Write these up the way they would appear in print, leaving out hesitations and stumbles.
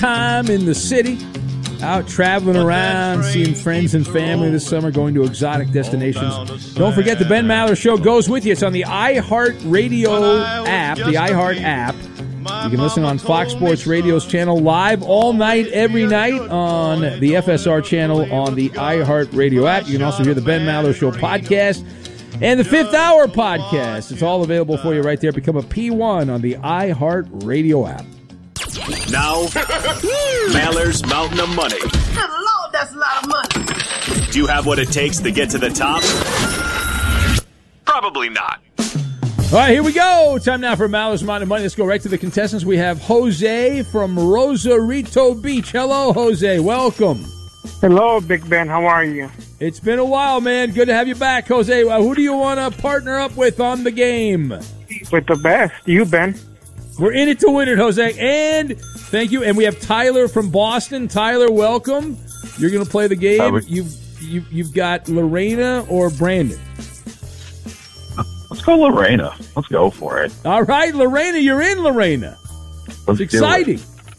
time in the city, out traveling around, seeing friends and family this summer, going to exotic destinations. Don't forget the Ben Maller Show goes with you. It's on the iHeartRadio app, the iHeart app. You can listen on Fox Sports Radio's channel live all night, every night on the FSR channel on the iHeartRadio app. You can also hear the Ben Maller Show podcast and the Fifth Hour podcast. It's all available for you right there. Become a P1 on the iHeartRadio app. Now, Maller's Mountain of Money. Good Lord, that's a lot of money. Do you have what it takes to get to the top? Probably not. All right, here we go. Time now for Maller's Mountain of Money. Let's go right to the contestants. We have Jose from Rosarito Beach. Hello, Jose. Welcome. Hello, Big Ben. How are you? It's been a while, man. Good to have you back, Jose. Who do you want to partner up with on the game? With the best. You, Ben. We're in it to win it, Jose. And thank you. And we have Tyler from Boston. Tyler, welcome. You're going to play the game. You've got Lorena or Brandon. Let's go Lorena. Let's go for it. All right, Lorena, you're in, Lorena. Let's it's exciting.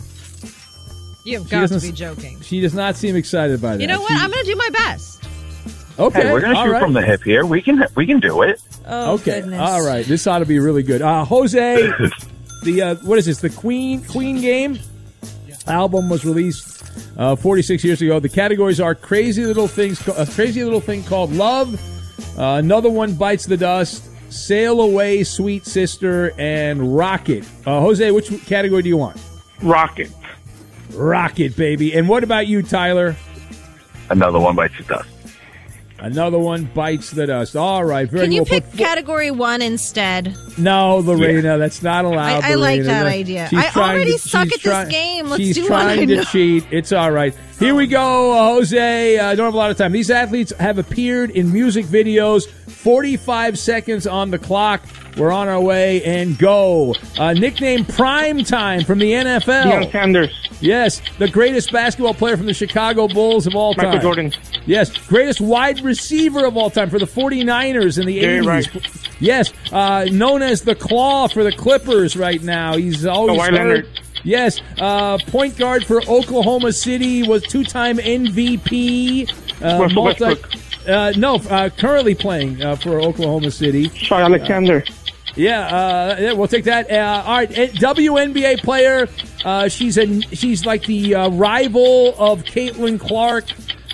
You've got to be joking. She does not seem excited by that. You know what? I'm going to do my best. Okay, hey, we're going to shoot from the hip here. We can do it. Oh, okay, goodness. All right. This ought to be really good. Jose, what is this? The Queen Game album was released 46 years ago. The categories are crazy little thing called Love, Another One Bites the Dust, Sail Away, Sweet Sister, and Rocket. Jose, which category do you want? Rocket. Rocket, baby. And what about you, Tyler? Another One Bites the Dust. Another One Bites the Dust. All right. Very Can you well. pick category 1 instead? No, Lorena, that's not allowed. I like that idea. I already suck at this game. Let's do one. She's trying to cheat. It's all right. Here we go, Jose. I don't have a lot of time. These athletes have appeared in music videos. 45 seconds on the clock. We're on our way, and go. Nickname Prime Time from the NFL. Deion Sanders. Yes. The greatest basketball player from the Chicago Bulls of all time. Michael Jordan. Yes. Greatest wide receiver of all time for the 49ers in the 80s. Right. Yes. Known as the Claw for the Clippers right now. He's always Kawhi Leonard. Yes. Point guard for Oklahoma City, was two-time MVP. Westbrook. Currently playing for Oklahoma City. Shai Alexander. Yeah, we'll take that. All right, WNBA player. She's like the rival of Caitlin Clark.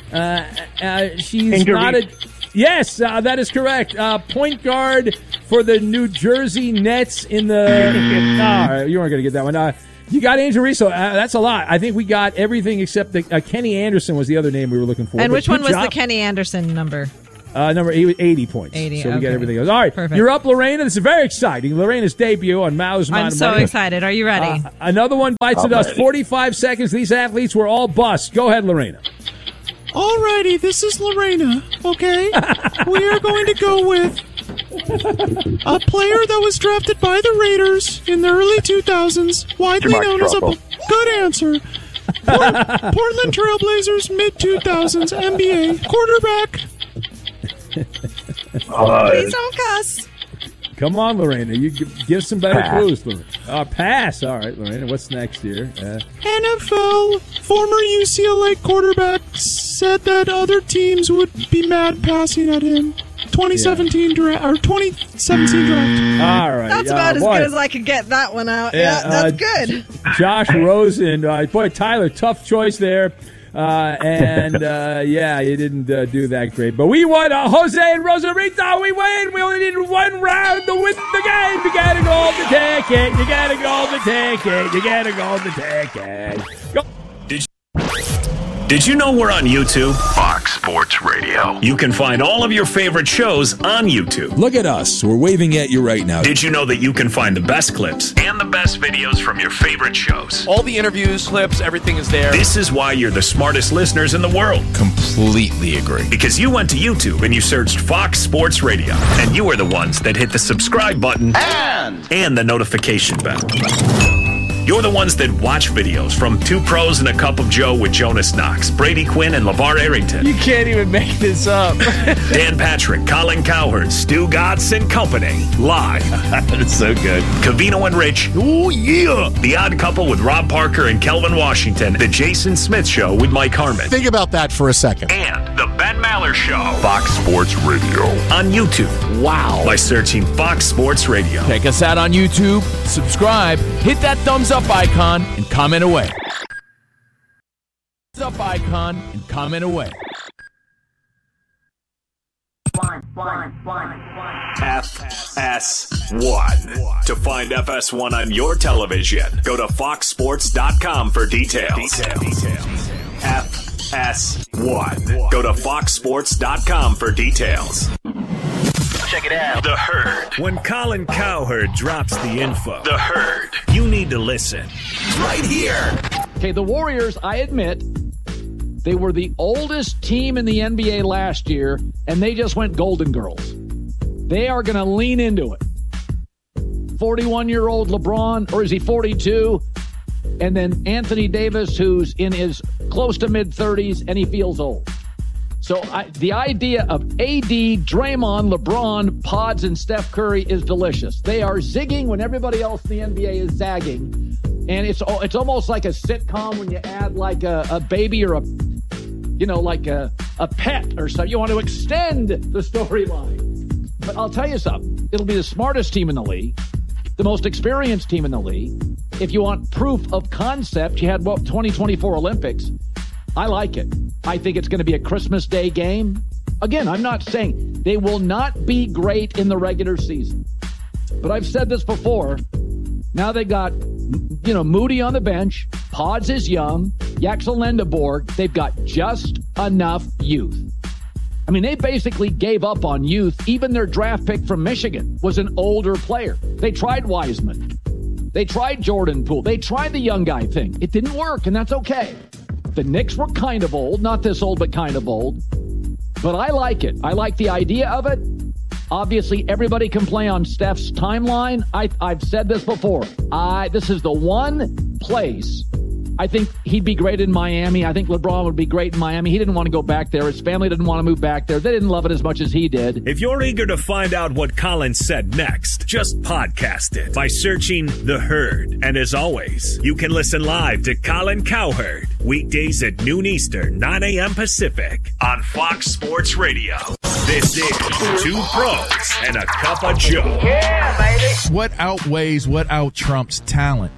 She's Angel not Reese. Yes, that is correct. Point guard for the New Jersey Nets in the. You weren't going to get that one. You got Angel Reese, so that's a lot. I think we got everything except Kenny Anderson was the other name we were looking for. And which one was the Kenny Anderson number? Number 80 points. 80, so we got okay. everything else. All right, Perfect. You're up, Lorena. This is very exciting. Lorena's debut on Maller's Mountain I'm so Money. excited. Are you ready? Another One Bites the Dust. 45 seconds. These athletes were all busts. Go ahead, Lorena. Alrighty, this is Lorena, okay? We are going to go with a player that was drafted by the Raiders in the early 2000s, widely Jamarcus known as a Russell. good answer. Portland Trailblazers, mid-2000s, NBA, quarterback. Please don't cuss. Come on, Lorena. You give some better clues, Lorena. Pass. All right, Lorena. What's next here? NFL, former UCLA quarterback said that other teams would be mad passing at him. 2017 draft. All right. That's about as good as I could get that one out. Yeah, that's good. Josh Rosen. Boy, Tyler, tough choice there. You didn't do that great. But we won. Jose and Rosarito, we win. We only need one round to win the game. You got to go the ticket. You got to go the ticket. You got to go the ticket. Go. Did you know we're on YouTube? Fox Sports Radio. You can find all of your favorite shows on YouTube. Look at us. We're waving at you right now. Did you know that you can find the best clips and the best videos from your favorite shows? All the interviews, clips, everything is there. This is why you're the smartest listeners in the world. Completely agree. Because you went to YouTube and you searched Fox Sports Radio. And you are the ones that hit the subscribe button and the notification bell. You're the ones that watch videos from Two Pros and a Cup of Joe with Jonas Knox, Brady Quinn, and LeVar Arrington. You can't even make this up. Dan Patrick, Colin Cowherd, Stu Gatz, and company. Live. That's so good. Covino and Rich. Oh, yeah. The Odd Couple with Rob Parker and Kelvin Washington. The Jason Smith Show with Mike Harmon. Think about that for a second. And The Ben Maller Show. Fox Sports Radio. On YouTube. Wow. By searching Fox Sports Radio. Check us out on YouTube. Subscribe. Hit that thumbs up icon and comment away. Thumbs up icon and comment away. FS1. To find FS1 on your television, go to foxsports.com for details. FS1. Go to foxsports.com for details. Check it out. The Herd. When Colin Cowherd drops the info, The Herd, you need to listen. Right here. Okay, the Warriors, I admit, they were the oldest team in the NBA last year, and they just went Golden Girls. They are going to lean into it. 41-year-old LeBron, or is he 42? And then Anthony Davis, who's in his close to mid-30s, and he feels old. So the idea of AD, Draymond, LeBron, Pods, and Steph Curry is delicious. They are zigging when everybody else in the NBA is zagging. And it's almost like a sitcom when you add like a baby or like a pet or something. You want to extend the storyline. But I'll tell you something. It'll be the smartest team in the league, the most experienced team in the league. If you want proof of concept, you had 2024 Olympics. I like it. I think it's going to be a Christmas Day game. Again, I'm not saying they will not be great in the regular season. But I've said this before. Now they got, Moody on the bench. Pods is young. Yaxel Lendeborg. They've got just enough youth. I mean, they basically gave up on youth. Even their draft pick from Michigan was an older player. They tried Wiseman. They tried Jordan Poole. They tried the young guy thing. It didn't work, and that's okay. The Knicks were kind of old. Not this old, but kind of old. But I like it. I like the idea of it. Obviously, everybody can play on Steph's timeline. I've said this before. This is the one place I think he'd be great in Miami. I think LeBron would be great in Miami. He didn't want to go back there. His family didn't want to move back there. They didn't love it as much as he did. If you're eager to find out what Colin said next, just podcast it by searching The Herd. And as always, you can listen live to Colin Cowherd weekdays at noon Eastern, 9 a.m. Pacific on Fox Sports Radio. This is Two Pros and a Cup of Joe. Yeah, baby. What out-Trumps talent?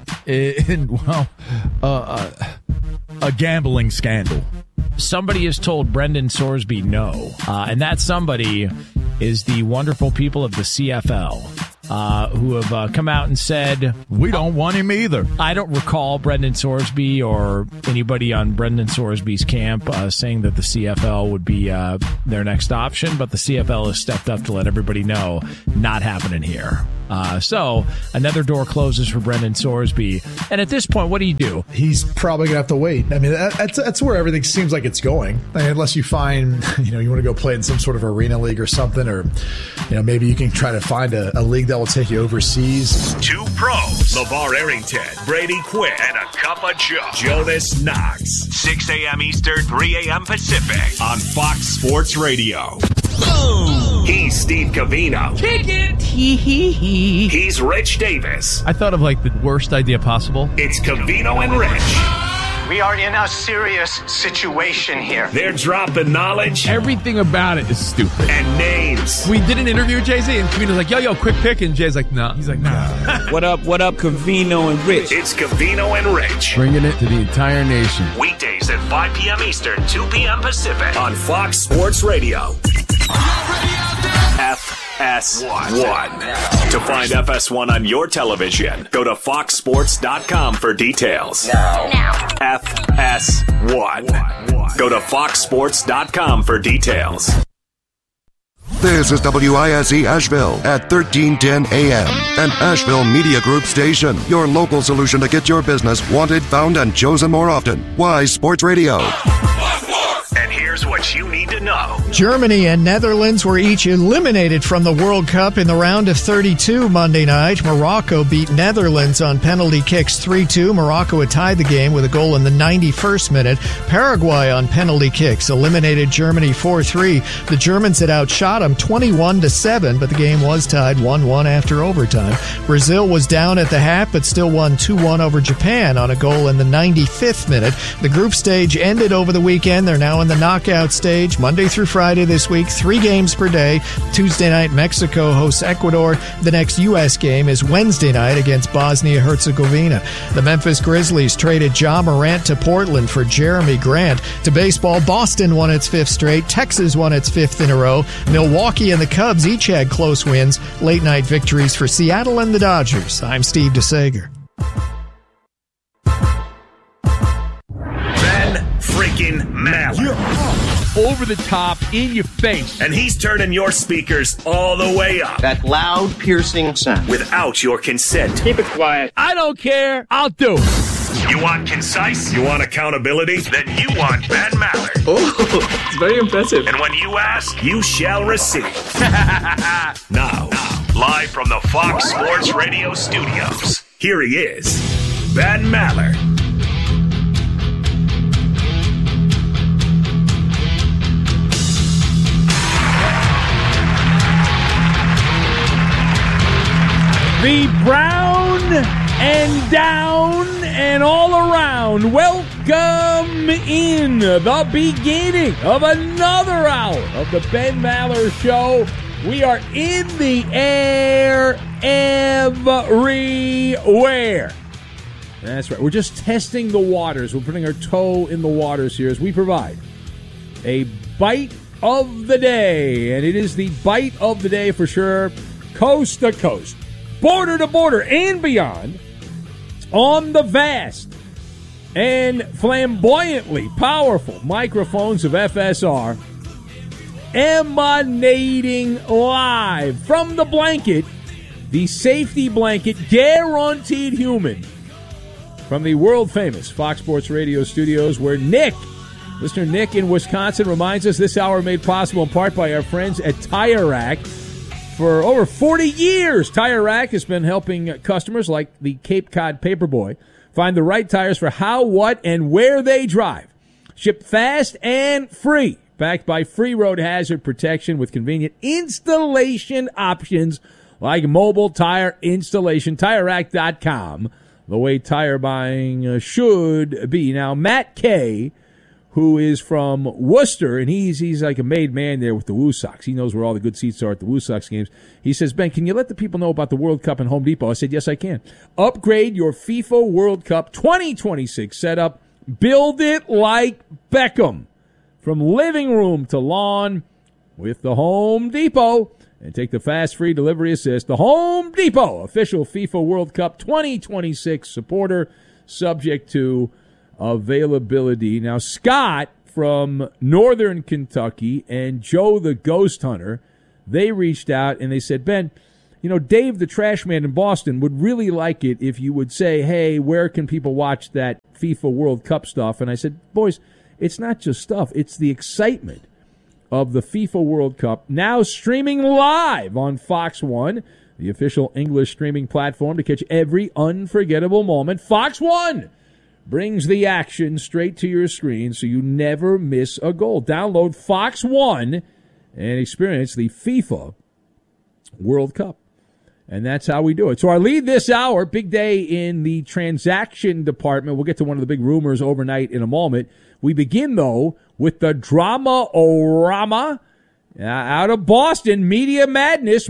A gambling scandal. Somebody has told Brendan Sorsby no, and that somebody is the wonderful people of the CFL. Who have come out and said, we don't want him either. I don't recall Brendan Sorsby or anybody on Brendan Sorsby's camp saying that the CFL would be their next option, but the CFL has stepped up to let everybody know, not happening here. So another door closes for Brendan Sorsby. And at this point, what do you do? He's probably going to have to wait. I mean, that's where everything seems like it's going. I mean, unless you find, you want to go play in some sort of arena league or something, or, maybe you can try to find a league that will take you overseas. Two Pros, LeVar Arrington, Brady Quinn, and a Cup of Joe. Jonas Knox, 6 a.m. Eastern, 3 a.m. Pacific on Fox Sports Radio. Boom! He's Steve Covino. Kick it! Hee. He's Rich Davis. I thought of the worst idea possible. It's Covino and Rich. We are in a serious situation here. They're dropping knowledge. Everything about it is stupid. And names. We did an interview with Jay-Z, and Covino's like, yo, quick pick. And Jay's like, no. He's like, nah. What up, Covino and Rich? It's Covino and Rich. Bringing it to the entire nation. Weekdays at 5 p.m. Eastern, 2 p.m. Pacific on Fox Sports Radio. FS1. To find FS1 on your television, go to foxsports.com for details. Now. FS1. Go to foxsports.com for details. This is WISE Asheville at 1310 AM, an Asheville Media Group station. Your local solution to get your business wanted, found, and chosen more often. Wise Sports Radio. And here Here's what you need to know. Germany and Netherlands were each eliminated from the World Cup in the round of 32 Monday night. Morocco beat Netherlands on penalty kicks 3-2. Morocco had tied the game with a goal in the 91st minute. Paraguay on penalty kicks eliminated Germany 4-3. The Germans had outshot them 21-7, but the game was tied 1-1 after overtime. Brazil was down at the half, but still won 2-1 over Japan on a goal in the 95th minute. The group stage ended over the weekend. They're now in the knockout stage, Monday through Friday this week, 3 games per day. Tuesday night, Mexico hosts Ecuador. The next U.S. game is Wednesday night against Bosnia-Herzegovina. The Memphis Grizzlies traded Ja Morant to Portland for Jeremy Grant. To baseball, Boston won its 5th straight. Texas won its 5th in a row. Milwaukee and the Cubs each had close wins. Late-night victories for Seattle and the Dodgers. I'm Steve DeSager. Freaking Maller. You're over the top, in your face. And he's turning your speakers all the way up. That loud, piercing sound. Without your consent. Keep it quiet. I don't care. I'll do it. You want concise? You want accountability? Then you want Ben Maller. Oh, it's very impressive. And when you ask, you shall receive. Now, live from the Fox Sports Radio studios, here he is, Ben Maller. The brown and down and all around. Welcome in the beginning of another hour of the Ben Maller Show. We are in the air everywhere. That's right. We're just testing the waters. We're putting our toe in the waters here as we provide a bite of the day. And it is the bite of the day for sure, coast to coast, border to border, and beyond, on the vast and flamboyantly powerful microphones of FSR, emanating live from the blanket, the safety blanket, guaranteed human, from the world-famous Fox Sports Radio studios, where Listener Nick in Wisconsin reminds us this hour made possible in part by our friends at Tire Rack. For over 40 years, Tire Rack has been helping customers like the Cape Cod Paperboy find the right tires for how, what, and where they drive. Shipped fast and free, backed by free road hazard protection with convenient installation options like mobile tire installation. TireRack.com, the way tire buying should be. Now, Matt Kay, who is from Worcester, and he's like a made man there with the Woo Sox. He knows where all the good seats are at the Woo Sox games. He says, Ben, can you let the people know about the World Cup in Home Depot? I said, yes, I can. Upgrade your FIFA World Cup 2026 setup. Build it like Beckham. From living room to lawn with the Home Depot. And take the fast, free delivery assist. The Home Depot, official FIFA World Cup 2026 supporter, subject to availability. Now, Scott from Northern Kentucky and Joe the Ghost Hunter, they reached out and they said, Ben, Dave the Trash Man in Boston would really like it if you would say, hey, where can people watch that FIFA World Cup stuff? And I said, boys, it's not just stuff. It's the excitement of the FIFA World Cup, now streaming live on Fox One, the official English streaming platform to catch every unforgettable moment. Fox One brings the action straight to your screen so you never miss a goal. Download Fox One and experience the FIFA World Cup. And that's how we do it. So our lead this hour, big day in the transaction department. We'll get to one of the big rumors overnight in a moment. We begin, though, with the drama-o-rama out of Boston. Media Madness.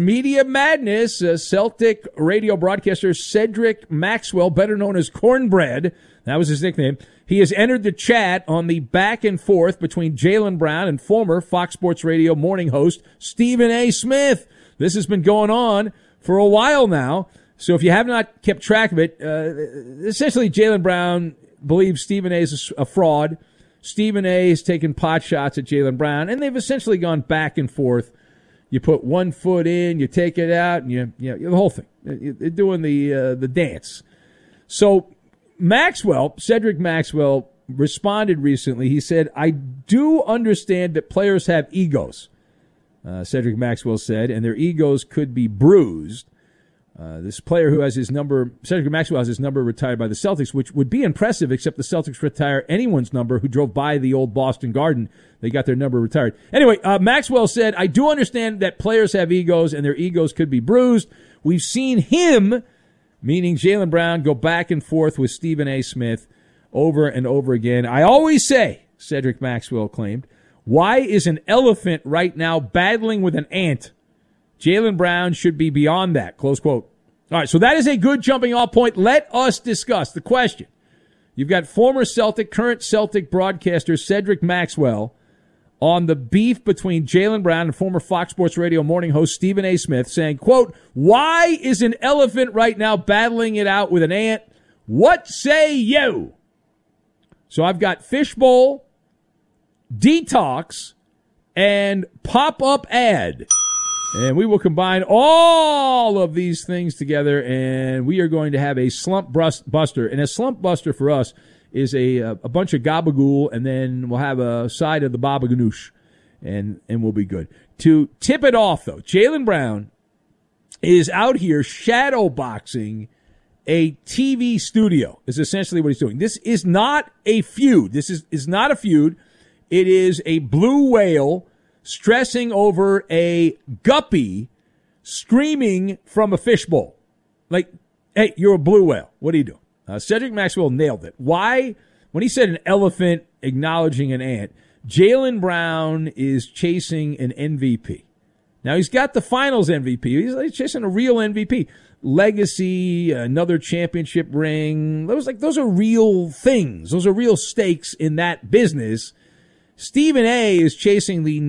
Celtic radio broadcaster Cedric Maxwell, better known as Cornbread, that was his nickname. He has entered the chat on the back and forth between Jaylen Brown and former Fox Sports Radio morning host Stephen A. Smith. This has been going on for a while now. So if you have not kept track of it, essentially Jaylen Brown believes Stephen A. is a fraud. Stephen A. has taken pot shots at Jaylen Brown, and they've essentially gone back and forth. You put one foot in, you take it out, and you the whole thing. You're doing the dance. So Cedric Maxwell, responded recently. He said, I do understand that players have egos, Cedric Maxwell said, and their egos could be bruised. This player who has his number, Cedric Maxwell has his number retired by the Celtics, which would be impressive, except the Celtics retire anyone's number who drove by the old Boston Garden. They got their number retired. Anyway, Maxwell said, I do understand that players have egos and their egos could be bruised. We've seen him, meaning Jaylen Brown, go back and forth with Stephen A. Smith over and over again. I always say, Cedric Maxwell claimed, why is an elephant right now battling with an ant? Jaylen Brown should be beyond that, close quote. All right, so that is a good jumping off point. Let us discuss the question. You've got former Celtic, current Celtic broadcaster Cedric Maxwell on the beef between Jaylen Brown and former Fox Sports Radio morning host Stephen A. Smith saying, quote, why is an elephant right now battling it out with an ant? What say you? So I've got Fishbowl, Detox, and Pop-Up Ad. And we will combine all of these things together, and we are going to have a slump buster. And a slump buster for us is a bunch of gabagool, and then we'll have a side of the baba ganoush, and we'll be good. To tip it off, though, Jaylen Brown is out here shadow boxing a TV studio, is essentially what he's doing. This is not a feud. This is not a feud. It is a blue whale stressing over a guppy screaming from a fishbowl. Like, hey, you're a blue whale. What are you doing? Cedric Maxwell nailed it. Why? When he said an elephant acknowledging an ant, Jaylen Brown is chasing an MVP. Now, he's got the finals MVP. He's chasing a real MVP. Legacy, another championship ring. Those are real things. Those are real stakes in that business. Stephen A. is chasing the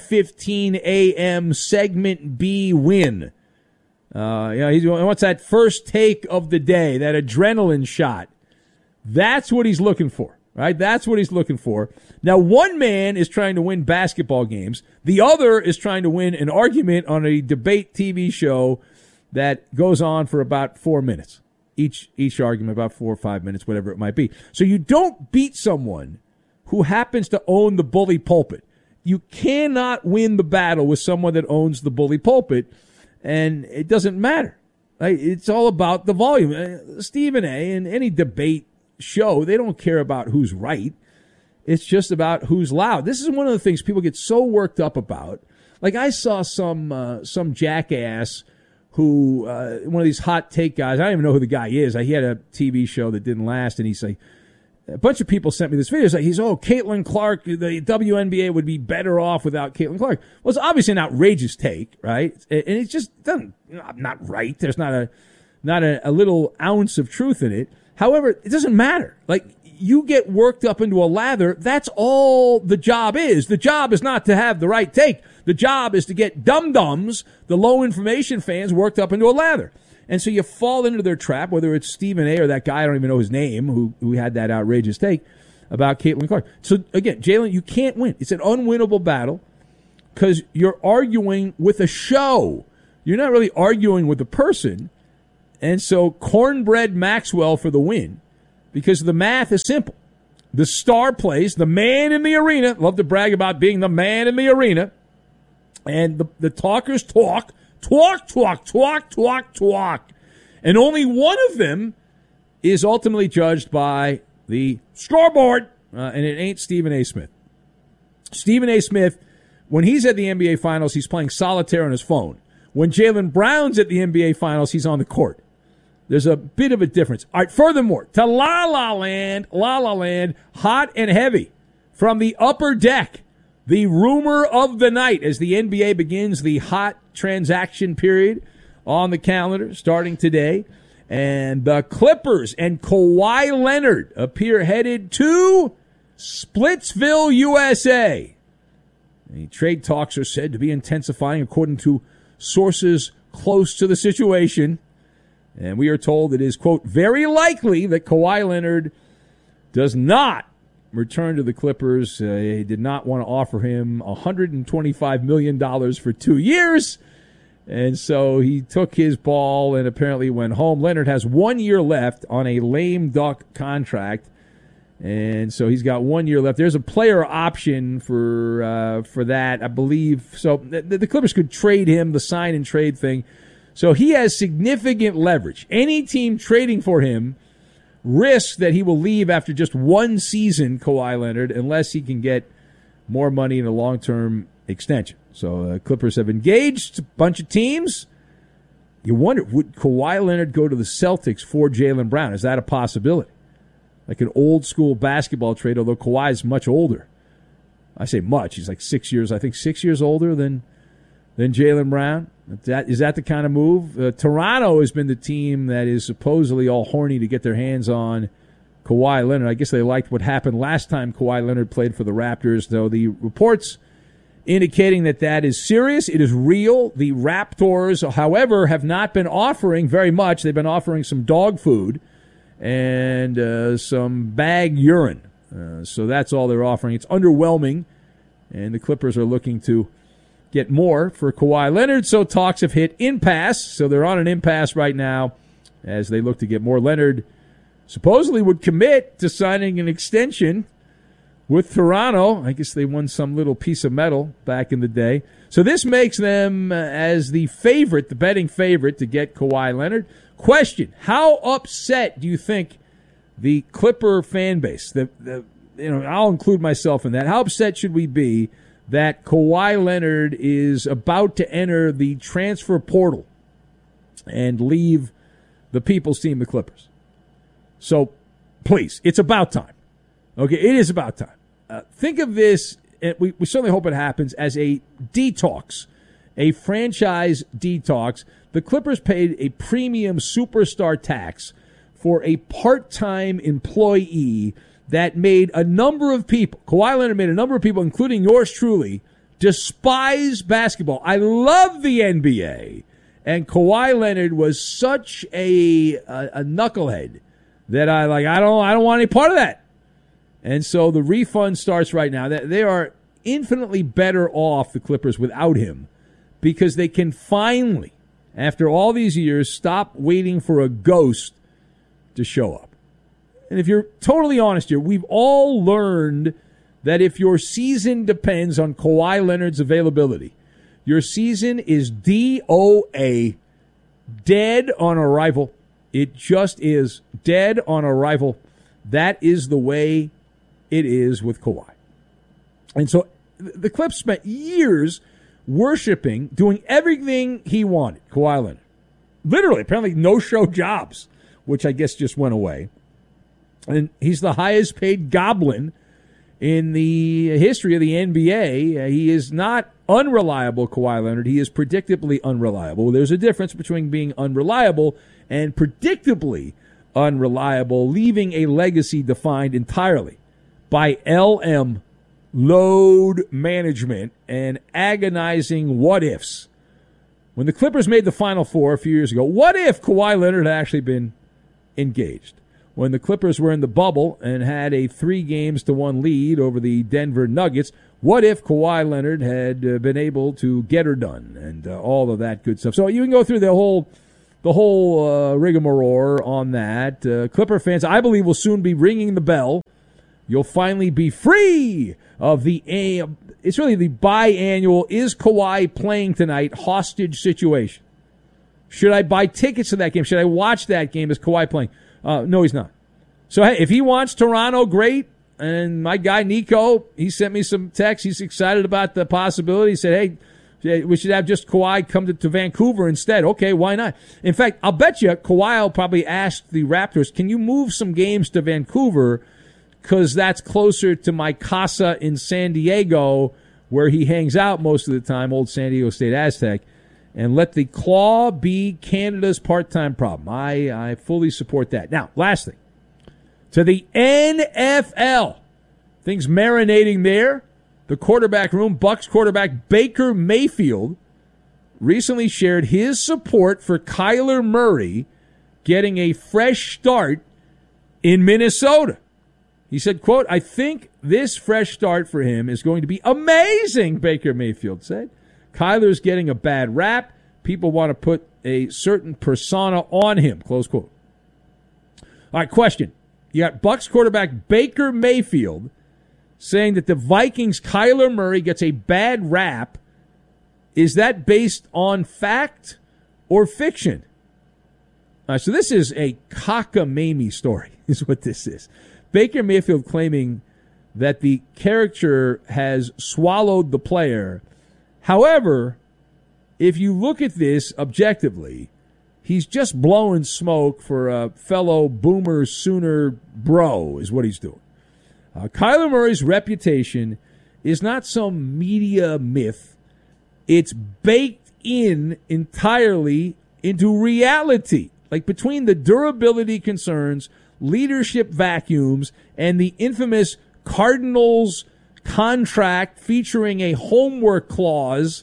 9:15 a.m. segment B win. He wants that first take of the day, that adrenaline shot. That's what he's looking for, right? That's what he's looking for. Now, one man is trying to win basketball games. The other is trying to win an argument on a debate TV show that goes on for about 4 minutes. Each argument, about 4 or 5 minutes, whatever it might be. So you don't beat someone who happens to own the bully pulpit. You cannot win the battle with someone that owns the bully pulpit, and it doesn't matter. Right? It's all about the volume. Stephen A. and any debate show, they don't care about who's right. It's just about who's loud. This is one of the things people get so worked up about. Like, I saw some jackass who, one of these hot take guys, I don't even know who the guy is. He had a TV show that didn't last, and he's like, a bunch of people sent me this video. It's like, Caitlin Clark, the WNBA would be better off without Caitlin Clark. Well, it's obviously an outrageous take, right? And it just doesn't, not right. There's not a little ounce of truth in it. However, it doesn't matter. Like, you get worked up into a lather. That's all the job is. The job is not to have the right take. The job is to get dum-dums, the low information fans, worked up into a lather. And so you fall into their trap, whether it's Stephen A. or that guy, I don't even know his name, who had that outrageous take about Caitlin Clark. So, again, Jaylen, you can't win. It's an unwinnable battle because you're arguing with a show. You're not really arguing with the person. And so Cornbread Maxwell for the win, because the math is simple. The star plays, the man in the arena, love to brag about being the man in the arena, and the talkers talk. And only one of them is ultimately judged by the scoreboard, and it ain't Stephen A. Smith. Stephen A. Smith, when he's at the NBA Finals, he's playing solitaire on his phone. When Jaylen Brown's at the NBA Finals, he's on the court. There's a bit of a difference. All right, furthermore, to La La Land, hot and heavy from the upper deck. The rumor of the night as the NBA begins the hot transaction period on the calendar starting today. And the Clippers and Kawhi Leonard appear headed to Splitsville, USA. The trade talks are said to be intensifying according to sources close to the situation. And we are told it is, quote, very likely that Kawhi Leonard does not return to the Clippers. He did not want to offer him $125 million for 2 years. And so he took his ball and apparently went home. Leonard has 1 year left on a lame duck contract. And so he's got 1 year left. There's a player option for that, I believe. So the Clippers could trade him, the sign and trade thing. So he has significant leverage. Any team trading for him risks that he will leave after just one season, Kawhi Leonard, unless he can get more money in a long-term extension. So Clippers have engaged a bunch of teams. You wonder, would Kawhi Leonard go to the Celtics for Jaylen Brown? Is that a possibility? Like an old-school basketball trade, although Kawhi is much older. I say much. He's like 6 years, I think 6 years older than Jaylen Brown. Is that the kind of move? Toronto has been the team that is supposedly all horny to get their hands on Kawhi Leonard. I guess they liked what happened last time Kawhi Leonard played for the Raptors, though the reports indicating that is serious. It is real. The Raptors, however, have not been offering very much. They've been offering some dog food and some bag urine. So that's all they're offering. It's underwhelming, and the Clippers are looking to get more for Kawhi Leonard. So talks have hit impasse. So they're on an impasse right now as they look to get more. Leonard supposedly would commit to signing an extension with Toronto. I guess they won some little piece of metal back in the day. So this makes them as the favorite, the betting favorite to get Kawhi Leonard. Question, how upset do you think the Clipper fan base, I'll include myself in that, how upset should we be that Kawhi Leonard is about to enter the transfer portal and leave the people's team, the Clippers? So, please, it's about time. Okay, it is about time. Think of this, and we certainly hope it happens, as a detox, a franchise detox. The Clippers paid a premium superstar tax for a part-time employee that made a number of people, Kawhi Leonard made a number of people, including yours truly, despise basketball. I love the NBA, and Kawhi Leonard was such a knucklehead that I don't want any part of that. And so the refund starts right now. They are infinitely better off, the Clippers, without him, because they can finally, after all these years, stop waiting for a ghost to show up. And if you're totally honest here, we've all learned that if your season depends on Kawhi Leonard's availability, your season is DOA, dead on arrival. It just is dead on arrival. That is the way it is with Kawhi. And so the Clips spent years worshiping, doing everything he wanted, Kawhi Leonard. Literally, apparently no-show jobs, which I guess just went away. And he's the highest paid goblin in the history of the NBA. He is not unreliable, Kawhi Leonard. He is predictably unreliable. There's a difference between being unreliable and predictably unreliable, leaving a legacy defined entirely by LM, load management, and agonizing what-ifs. When the Clippers made the Final Four a few years ago, what if Kawhi Leonard had actually been engaged? When the Clippers were in the bubble and had a 3-1 lead over the Denver Nuggets, what if Kawhi Leonard had been able to get her done and all of that good stuff? So you can go through the whole rigmarole on that. Clipper fans, I believe, will soon be ringing the bell. You'll finally be free of it's really the biannual, is Kawhi playing tonight hostage situation. Should I buy tickets to that game? Should I watch that game? Is Kawhi playing? No, he's not. So, hey, if he wants Toronto, great. And my guy, Nico, he sent me some texts. He's excited about the possibility. He said, hey, we should have just Kawhi come to Vancouver instead. Okay, why not? In fact, I'll bet you Kawhi will probably ask the Raptors, can you move some games to Vancouver because that's closer to my casa in San Diego where he hangs out most of the time, old San Diego State Aztec. And let the claw be Canada's part-time problem. I fully support that. Now, last thing. To the NFL. Things marinating there. The quarterback room. Bucs quarterback Baker Mayfield recently shared his support for Kyler Murray getting a fresh start in Minnesota. He said, quote, I think this fresh start for him is going to be amazing, Baker Mayfield said. Kyler's getting a bad rap. People want to put a certain persona on him, close quote. All right, question. You got Bucs quarterback Baker Mayfield saying that the Vikings' Kyler Murray gets a bad rap. Is that based on fact or fiction? So this is a cockamamie story, is what this is. Baker Mayfield claiming that the character has swallowed the player. However, if you look at this objectively, he's just blowing smoke for a fellow boomer sooner bro is what he's doing. Kyler Murray's reputation is not some media myth. It's baked in entirely into reality. Like between the durability concerns, leadership vacuums, and the infamous Cardinals contract featuring a homework clause,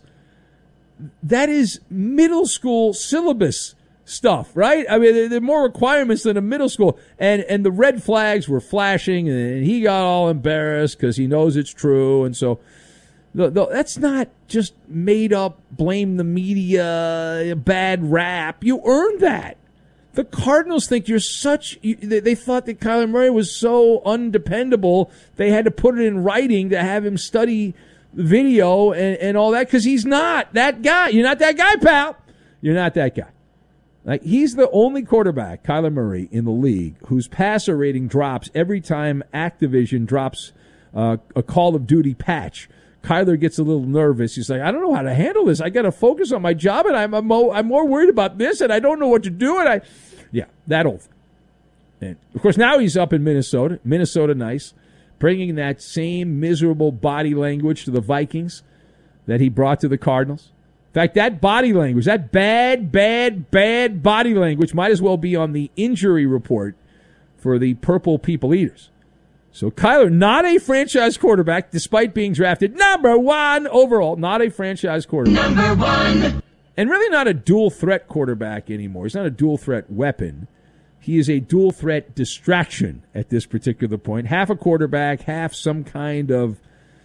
that is middle school syllabus stuff, right? I mean, there are more requirements than a middle school. And the red flags were flashing, and he got all embarrassed because he knows it's true. And so that's not just made up, blame the media, bad rap. You earned that. The Cardinals think they thought that Kyler Murray was so undependable, they had to put it in writing to have him study video and all that, because he's not that guy. You're not that guy, pal. You're not that guy. Like, he's the only quarterback, Kyler Murray, in the league whose passer rating drops every time Activision drops a Call of Duty patch. Kyler gets a little nervous. He's like, I don't know how to handle this. I got to focus on my job, and I'm more worried about this, and I don't know what to do. Yeah, that old thing. And, of course, now he's up in Minnesota. Minnesota nice. Bringing that same miserable body language to the Vikings that he brought to the Cardinals. In fact, that body language, that bad body language might as well be on the injury report for the Purple People Eaters. So Kyler, not a franchise quarterback, despite being drafted number 1 overall, not a franchise quarterback. Number 1. And really not a dual-threat quarterback anymore. He's not a dual-threat weapon. He is a dual-threat distraction at this particular point. Half a quarterback, half some kind of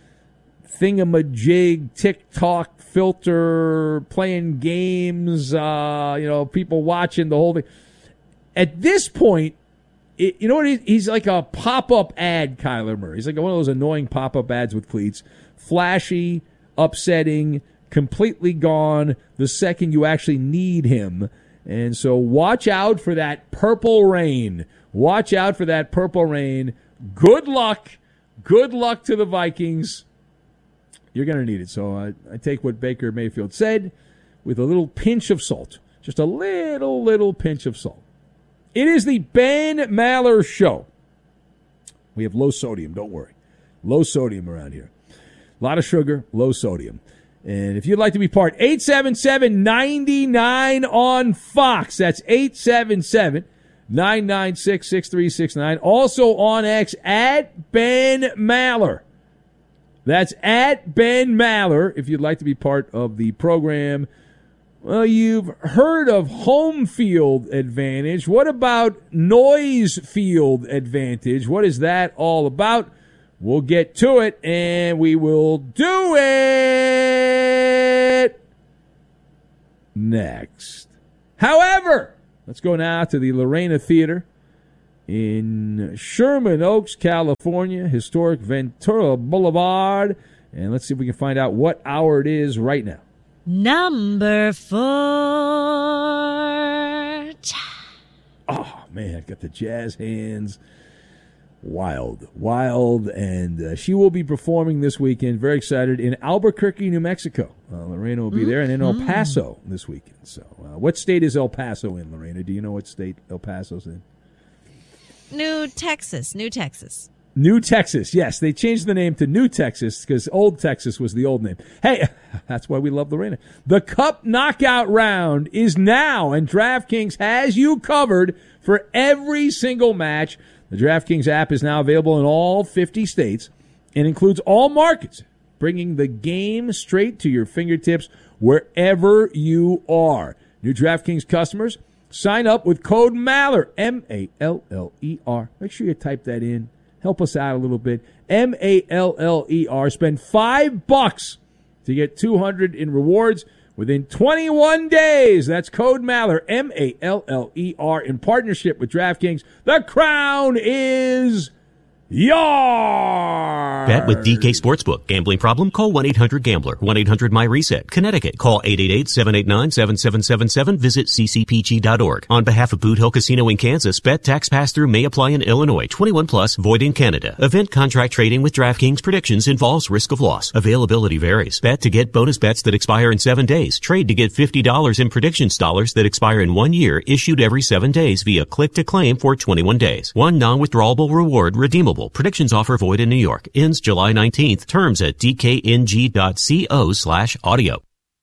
thingamajig, TikTok filter, playing games, people watching the whole thing. At this point, you know what? He's like a pop-up ad, Kyler Murray. He's like one of those annoying pop-up ads with cleats. Flashy, upsetting, completely gone the second you actually need him. And so watch out for that purple rain. Watch out for that purple rain. Good luck. Good luck to the Vikings. You're going to need it. So I take what Baker Mayfield said with a little pinch of salt. Just a little pinch of salt. It is the Ben Maller Show. We have low sodium, don't worry. Low sodium around here. A lot of sugar, low sodium. And if you'd like to be part, 877-99 on Fox. That's 877-996-6369. Also on X, at Ben Maller. That's at Ben Maller if you'd like to be part of the program. Well, you've heard of home field advantage. What about noise field advantage? What is that all about? We'll get to it, and we will do it next. However, let's go now to the Lorena Theater in Sherman Oaks, California, historic Ventura Boulevard, and let's see if we can find out what hour it is right now. Number 4. Oh, man, got the jazz hands. Wild. And she will be performing this weekend, very excited, in Albuquerque, New Mexico. Lorena will be there, and in El Paso this weekend. So what state is El Paso in, Lorena? Do you know what state El Paso's in? New Texas, yes. They changed the name to New Texas because Old Texas was the old name. Hey, that's why we love Lorena. The Cup Knockout Round is now, and DraftKings has you covered for every single match. The DraftKings app is now available in all 50 states and includes all markets, bringing the game straight to your fingertips wherever you are. New DraftKings customers, sign up with code MALLER, M-A-L-L-E-R. Make sure you type that in. Help us out a little bit. M-A-L-L-E-R. Spend $5 to get $200 in rewards within 21 days. That's code Maller, M-A-L-L-E-R, in partnership with DraftKings. The crown is yours. Bet with DK Sportsbook. Gambling problem? Call 1-800-GAMBLER. 1-800-MY-RESET. Connecticut. Call 888-789-7777. Visit ccpg.org. On behalf of Boot Hill Casino in Kansas, bet tax pass-through may apply in Illinois. 21 plus, void in Canada. Event contract trading with DraftKings predictions involves risk of loss. Availability varies. Bet to get bonus bets that expire in 7 days. Trade to get $50 in predictions dollars that expire in 1 year, issued every 7 days via click to claim for 21 days. One non-withdrawable reward redeemable. Predictions offer void in New York. Ends July 19th. Terms at dkng.co/audio.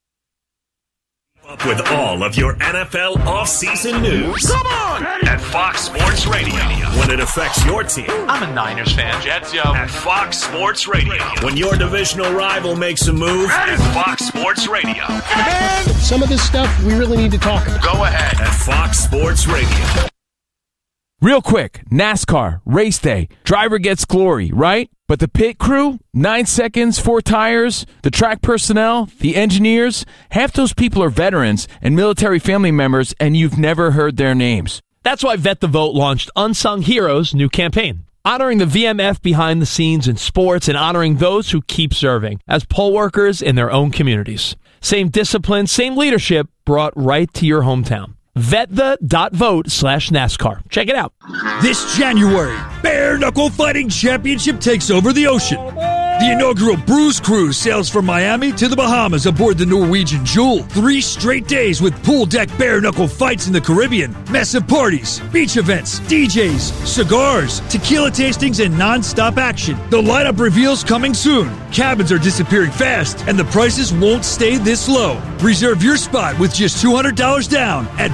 With all of your NFL offseason news. Come on! At Fox Sports Radio. When it affects your team. I'm a Niners fan. Jets, yo. At Fox Sports Radio. When your divisional rival makes a move. At Fox Sports Radio. Man, some of this stuff we really need to talk about. Go ahead. At Fox Sports Radio. Real quick, NASCAR, race day, driver gets glory, right? But the pit crew, 9 seconds, 4 tires, the track personnel, the engineers, half those people are veterans and military family members, and you've never heard their names. That's why Vet the Vote launched Unsung Heroes' new campaign, honoring the VMF behind the scenes in sports and honoring those who keep serving as poll workers in their own communities. Same discipline, same leadership brought right to your hometown. VetThe.vote/NASCAR. Check it out. This January, Bare Knuckle Fighting Championship takes over the ocean. The inaugural Bruise Cruise sails from Miami to the Bahamas aboard the Norwegian Jewel. 3 straight days with pool deck bare knuckle fights in the Caribbean, massive parties, beach events, DJs, cigars, tequila tastings, and non-stop action. The lineup reveals coming soon. Cabins are disappearing fast, and the prices won't stay this low. Reserve your spot with just $200 down at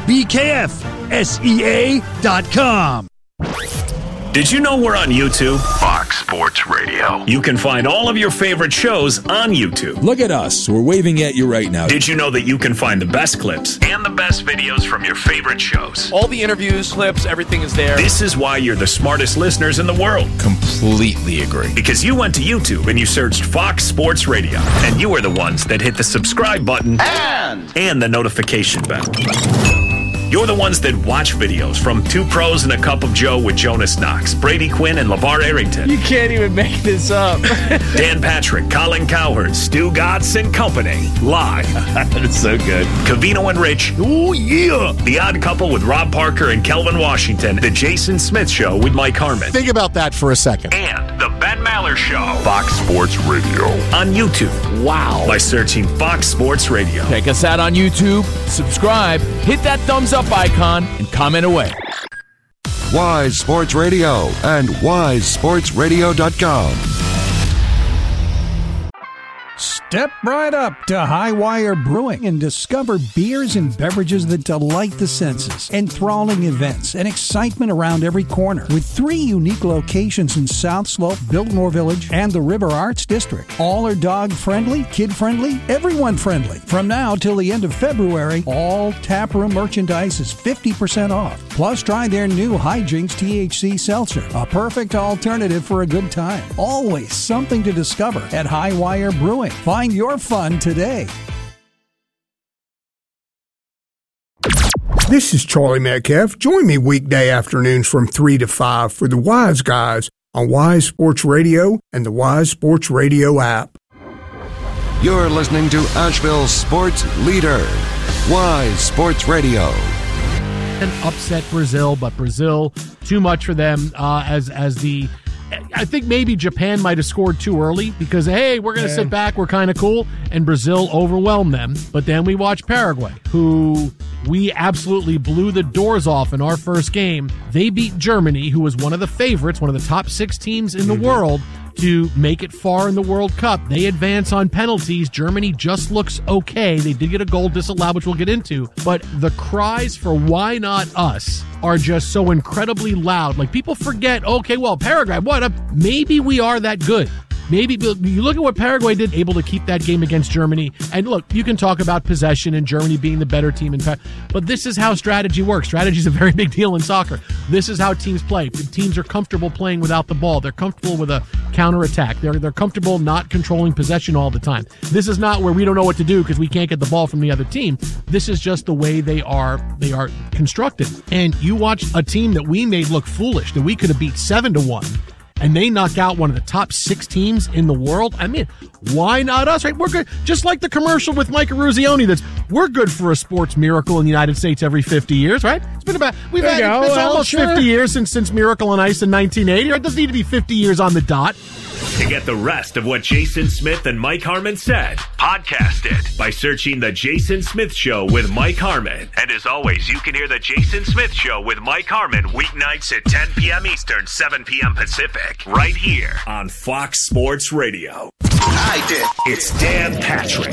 BKFSEA.com. Did you know we're on YouTube? Fox Sports Radio. You can find all of your favorite shows on YouTube. Look at us. We're waving at you right now. Did you know that you can find the best clips and the best videos from your favorite shows? All the interviews, clips, everything is there. This is why you're the smartest listeners in the world. Completely agree. Because you went to YouTube and you searched Fox Sports Radio, and you were the ones that hit the subscribe button and the notification bell. You're the ones that watch videos from Two Pros and a Cup of Joe with Jonas Knox, Brady Quinn, and LeVar Arrington. You can't even make this up. Dan Patrick, Colin Cowherd, Stu Gatz and Company. Live. That's so good. Covino and Rich. Oh, yeah. The Odd Couple with Rob Parker and Kelvin Washington. The Jason Smith Show with Mike Harmon. Think about that for a second. And The Ben Maller Show. Fox Sports Radio. On YouTube. Wow. By searching Fox Sports Radio. Check us out on YouTube, subscribe, hit that thumbs up icon, and comment away. Wise Sports Radio and wisesportsradio.com. Step right up to Highwire Brewing and discover beers and beverages that delight the senses, enthralling events, and excitement around every corner. With 3 unique locations in South Slope, Biltmore Village, and the River Arts District. All are dog-friendly, kid-friendly, everyone-friendly. From now till the end of February, all taproom merchandise is 50% off. Plus, try their new Hijinks THC Seltzer, a perfect alternative for a good time. Always something to discover at Highwire Brewing. Find your fun today. This is Charlie Metcalf. Join me weekday afternoons from 3 to 5 for the Wise Guys on Wise Sports Radio and the Wise Sports Radio app. You're listening to Asheville's sports leader, Wise Sports Radio. And upset Brazil, but Brazil too much for them I think maybe Japan might have scored too early because, hey, we're going to sit back, we're kind of cool, and Brazil overwhelmed them. But then we watched Paraguay, who we absolutely blew the doors off in our first game. They beat Germany, who was one of the favorites, one of the top 6 teams in the world, to make it far in the World Cup. They advance on penalties. Germany just looks okay. They did get a goal disallowed, which we'll get into. But the cries for why not us are just so incredibly loud. Like, people forget, okay, well, Paraguay, maybe we are that good. Maybe you look at what Paraguay did, able to keep that game against Germany. And look, you can talk about possession and Germany being the better team, but this is how strategy works. Strategy is a very big deal in soccer. This is how teams play. Teams are comfortable playing without the ball. They're comfortable with a counterattack. They're comfortable not controlling possession all the time. This is not where we don't know what to do because we can't get the ball from the other team. This is just the way they are constructed. And you watch a team that we made look foolish, that we could have beat 7-1, and they knock out one of the top 6 teams in the world. I mean, why not us, right? We're good. Just like the commercial with Mike Eruzione, we're good for a sports miracle in the United States every 50 years, right? It's been about, it's almost 50 years since Miracle on Ice in 1980. It doesn't need to be 50 years on the dot. To get the rest of what Jason Smith and Mike Harmon said, podcast it by searching The Jason Smith Show with Mike Harmon. And as always, you can hear The Jason Smith Show with Mike Harmon weeknights at 10 p.m. Eastern, 7 p.m. Pacific, right here on Fox Sports Radio. I did. It's Dan Patrick.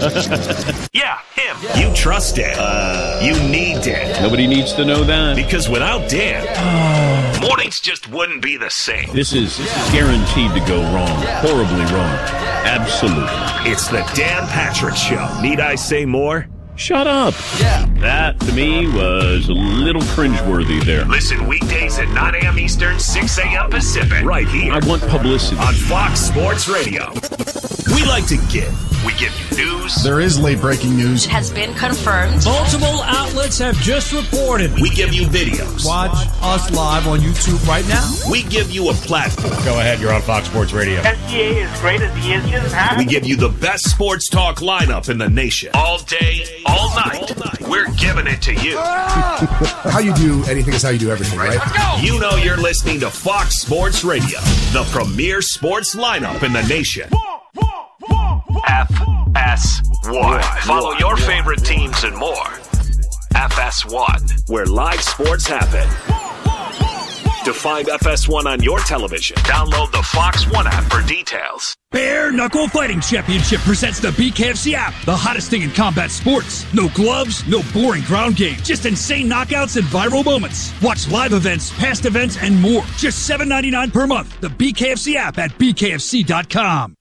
Yeah, him. You trust Dan. You need Dan. Nobody needs to know that. Because without Dan, mornings just wouldn't be the same. This is guaranteed to go wrong. Horribly wrong. Absolutely. It's the Dan Patrick Show. Need I say more? Shut up. Yeah. That, to me, was a little cringeworthy there. Listen weekdays at 9 a.m. Eastern, 6 a.m. Pacific. Right here. I want publicity. On Fox Sports Radio. We like to give. We give you news. There is late-breaking news. It has been confirmed. Multiple outlets have just reported. We give you videos. Watch us live on YouTube right now. We give you a platform. Go ahead, you're on Fox Sports Radio. SGA is great as he is. We give you the best sports talk lineup in the nation. All day, all night. We're giving it to you. How you do anything is how you do everything, right? Let's go. You know you're listening to Fox Sports Radio, the premier sports lineup in the nation. FS1. Follow your favorite teams and more. FS1, where live sports happen. To find FS1 on your television, download the Fox One app for details. Bare Knuckle Fighting Championship presents the BKFC app, the hottest thing in combat sports. No gloves, no boring ground game, just insane knockouts and viral moments. Watch live events, past events, and more. Just $7.99 per month. The BKFC app at BKFC.com.